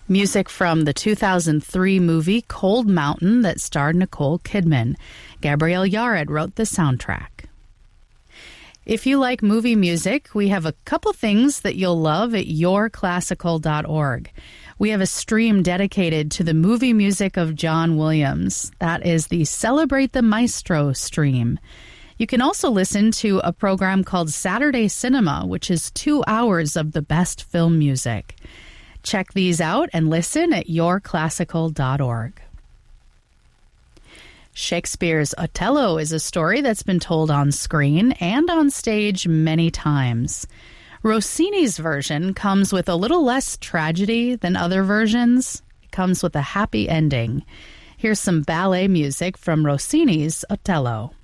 Music from the 2003 movie Cold Mountain that starred Nicole Kidman. Gabrielle Yared wrote the soundtrack. If you like movie music, we have a couple things that you'll love at yourclassical.org. We have a stream dedicated to the movie music of John Williams. That is the Celebrate the Maestro stream. You can also listen to a program called Saturday Cinema, which is 2 hours of the best film music. Check these out and listen at yourclassical.org. Shakespeare's Othello is a story that's been told on screen and on stage many times. Rossini's version comes with a little less tragedy than other versions. It comes with a happy ending. Here's some ballet music from Rossini's Othello.